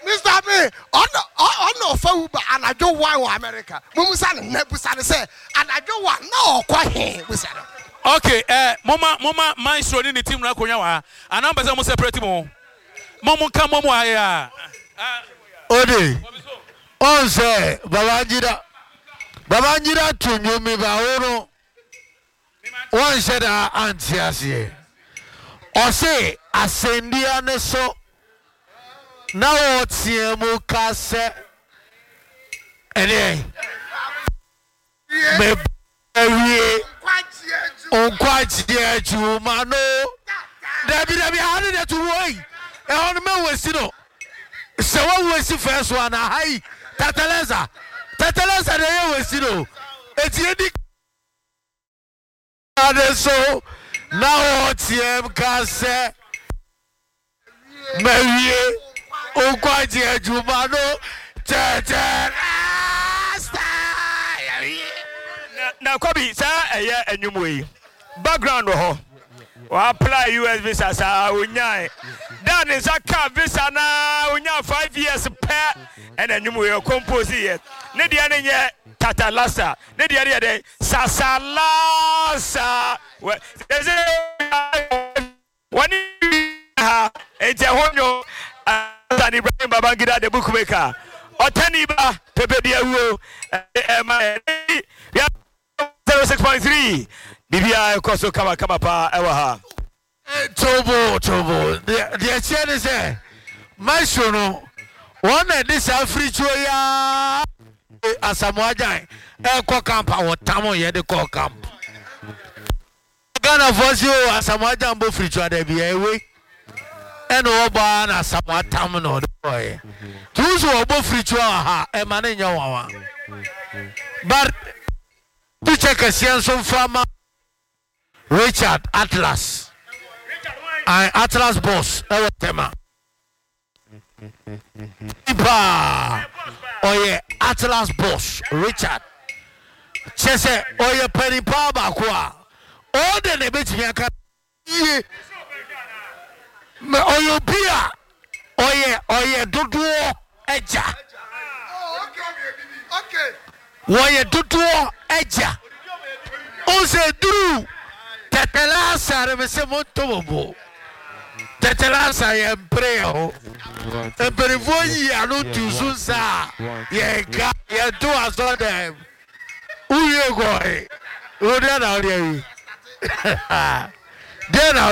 Mr. B, on Fauba and I don't want America. Mumusan Nebusan say, and I don't want no quite we said. Okay, Mama, my son in the team Rakoyawa, and I'm going to separate more. Momo come, Momo, Ode. On say, Babangida to you, me Baoro. One said, Auntie, or say, Ascendiane so. Now what's here, Mukase? And me, on quite dear to Mano. Debbie, how did that way? And on the man was, so what was the first one? Hi, Tataleza, they was, it's Yedi. So now what's here, Mukase? Mary. Oh, quite dear Jumano. Now, Kobe, sir, a new way. Background, apply US visa, sir. That is a car visa now, 5 years pair, and a new way of composite. Nidiana Tatalasa, Nidia Sasalasa. There's a one it's a home. Ibrahim Babangida the bookmaker. Otaniba Pepedia 06.3. BBI Koso Kama pa Ewaha. Tobo. The chair is there. My son, one of this Africhoya Asamoah, Elko Camp, or Tamo Yedeko Camp. Ghana for you Asamoah Jambo Fricho, there be a way. And Oba na Samoa Tamino boy. Tuzo obo fritua emane nyawawa. But to check a science farmer Richard Atlas. I Atlas boss tema. Ipa oye Atlas boss Richard. Chese oye peripa bakwa. All the nebeti aka oyo bia oye duduo eja okay oye duduo eja o se duru tetelasa re se montobo tetelasa ye preo e perivoyi anu tusunsa ye ga ye do aso dem uye goy o de na ori